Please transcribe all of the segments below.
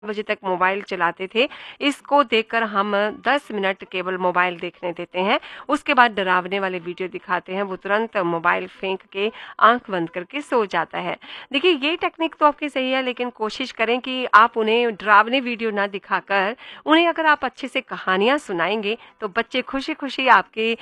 बजे तक मोबाइल चलाते थे, इसको देखकर हम 10 मिनट केवल मोबाइल देखने देते हैं, उसके बाद डरावने वाले वीडियो दिखाते हैं, वो तुरंत मोबाइल फेंक के आंख बंद करके सो जाता है। देखिए ये टेक्निक तो आपकी सही है, लेकिन कोशिश करें कि आप उन्हें डरावने वीडियो ना दिखाकर उन्हें अगर आप अच्छे से कहानियाँ सुनाएंगे तो बच्चे खुशी खुशी आपके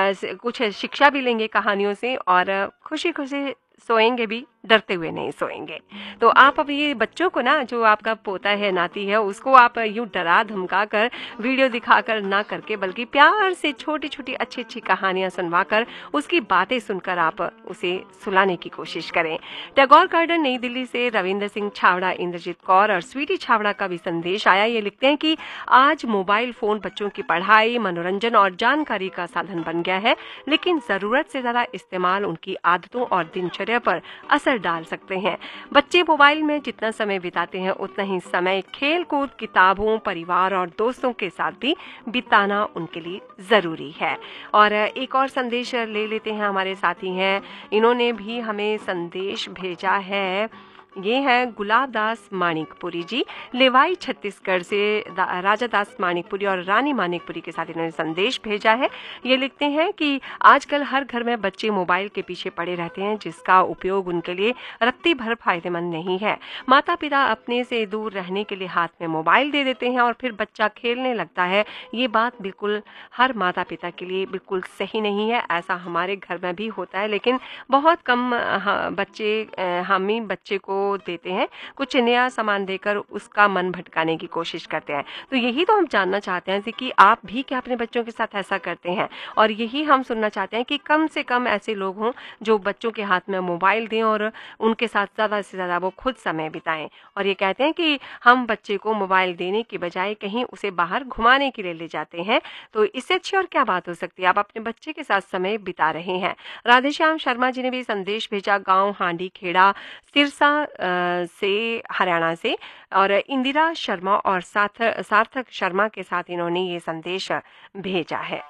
कुछ शिक्षा भी लेंगे कहानियों से और खुशी खुशी सोएंगे भी, डरते हुए नहीं सोएंगे। तो आप अब ये बच्चों को ना, जो आपका पोता है नाती है, उसको आप यूं डरा धमका कर वीडियो दिखाकर ना करके बल्कि प्यार से छोटी छोटी अच्छी अच्छी कहानियां सुनवाकर उसकी बातें सुनकर आप उसे सुलाने की कोशिश करें। टैगोर गार्डन नई दिल्ली से रविंद्र सिंह छावड़ा, इंद्रजीत कौर और स्वीटी छावड़ा का भी संदेश आया। ये लिखते हैं कि आज मोबाइल फोन बच्चों की पढ़ाई, मनोरंजन और जानकारी का साधन बन गया है, लेकिन जरूरत से ज्यादा इस्तेमाल उनकी आदतों और दिनचर्या पर असर डाल सकते हैं। बच्चे मोबाइल में जितना समय बिताते हैं उतना ही समय खेल कूद, किताबों, परिवार और दोस्तों के साथ भी बिताना उनके लिए जरूरी है। और एक और संदेश ले लेते हैं, हमारे साथी हैं, इन्होंने भी हमें संदेश भेजा है। ये है गुलाब दास मानिकपुरी जी, लेवाई छत्तीसगढ़ से राजा दास मानिकपुरी और रानी मानिकपुरी के साथ इन्होंने संदेश भेजा है। ये लिखते हैं कि आजकल हर घर में बच्चे मोबाइल के पीछे पड़े रहते हैं, जिसका उपयोग उनके लिए रत्ती भर फायदेमंद नहीं है। माता पिता अपने से दूर रहने के लिए हाथ में मोबाइल दे देते हैं और फिर बच्चा खेलने लगता है। ये बात बिल्कुल हर माता पिता के लिए बिल्कुल सही नहीं है। ऐसा हमारे घर में भी होता है, लेकिन बहुत कम बच्चे हम ही बच्चे को देते हैं, कुछ नया सामान देकर उसका मन भटकाने की कोशिश करते हैं। तो यही तो हम जानना चाहते हैं कि आप भी क्या अपने बच्चों के साथ ऐसा करते हैं, और यही हम सुनना चाहते हैं कि कम से कम ऐसे लोग हों जो बच्चों के हाथ में मोबाइल दें और उनके साथ ज़्यादा से ज़्यादा वो खुद समय बिताएं। और ये कहते हैं कि हम बच्चे को मोबाइल देने की बजाय कहीं उसे बाहर घुमाने के लिए ले जाते हैं, तो इससे अच्छी और क्या बात हो सकती है। आप अपने बच्चे के साथ समय बिता रहे हैं। राधेश्याम शर्मा जी ने भी संदेश भेजा, गाँव हांडी खेड़ा सिरसा से, हरियाणा से, और इंदिरा शर्मा और सार्थक शर्मा के साथ इन्होंने ये संदेश भेजा है।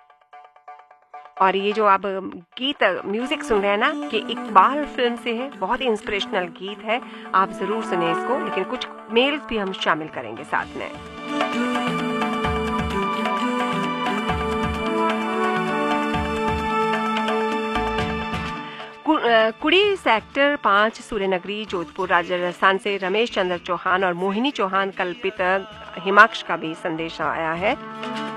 और ये जो आप गीत म्यूजिक सुन रहे हैं ना, कि इकबाल फिल्म से है, बहुत ही इंस्पिरेशनल गीत है, आप जरूर सुने इसको, लेकिन कुछ मेल्स भी हम शामिल करेंगे साथ में। कुड़ी सेक्टर 5 सूर्यनगरी जोधपुर राजस्थान से रमेश चंद्र चौहान और मोहिनी चौहान कल्पित हिमाक्ष का भी संदेश आया है।